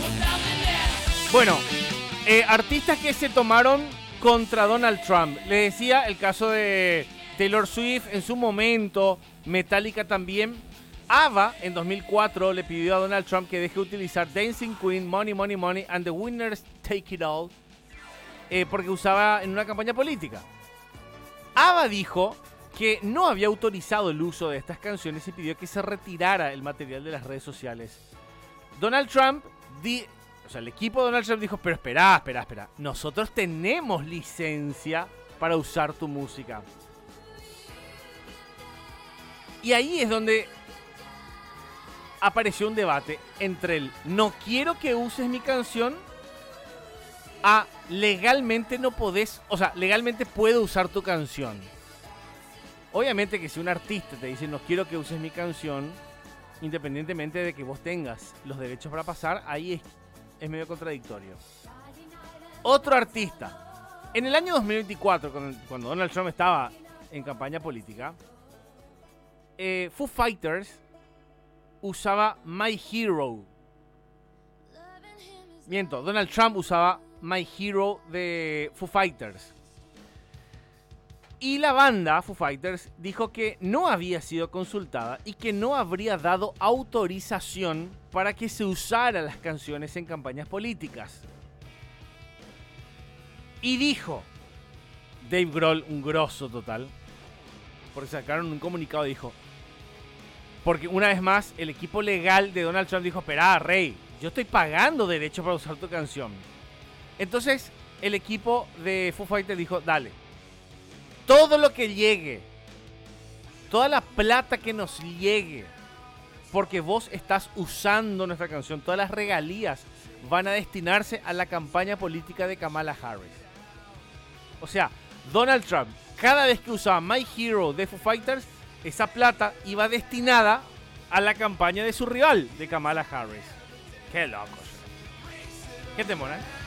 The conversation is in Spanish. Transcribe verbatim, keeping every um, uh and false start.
Bueno, eh, artistas que se tomaron contra Donald Trump. Les decía el caso de Taylor Swift en su momento, Metallica también. ABBA en dos mil cuatro le pidió a Donald Trump que deje de utilizar Dancing Queen, Money, Money, Money and the Winners Take It All eh, porque usaba en una campaña política. ABBA dijo que no había autorizado el uso de estas canciones y pidió que se retirara el material de las redes sociales. Donald Trump, di, o sea, el equipo de Donald Trump dijo, pero espera, espera, espera, nosotros tenemos licencia para usar tu música. Y ahí es donde apareció un debate entre el no quiero que uses mi canción a legalmente no podés, o sea, legalmente puedo usar tu canción. Obviamente que si un artista te dice no quiero que uses mi canción, independientemente de que vos tengas los derechos para pasar, ahí es, es medio contradictorio. Otro artista. En el año dos mil veinticuatro, cuando, cuando Donald Trump estaba en campaña política, eh, Foo Fighters usaba My Hero. Miento, Donald Trump usaba My Hero de Foo Fighters. Y la banda Foo Fighters dijo que no había sido consultada y que no habría dado autorización para que se usara las canciones en campañas políticas. Y dijo Dave Grohl, un grosso total, porque sacaron un comunicado y dijo, porque una vez más el equipo legal de Donald Trump dijo, esperá, Rey, yo estoy pagando derecho para usar tu canción. Entonces el equipo de Foo Fighters dijo, dale, todo lo que llegue, toda la plata que nos llegue, porque vos estás usando nuestra canción, todas las regalías van a destinarse a la campaña política de Kamala Harris. O sea, Donald Trump, cada vez que usaba My Hero de Foo Fighters, esa plata iba destinada a la campaña de su rival, de Kamala Harris. Qué loco. ¿Qué te mola?